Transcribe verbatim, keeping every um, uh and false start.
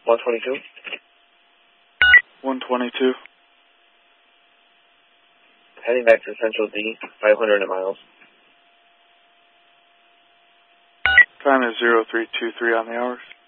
one twenty-two. one twenty-two. Heading back to Central D, five hundred miles. Time is zero three two three on the hours.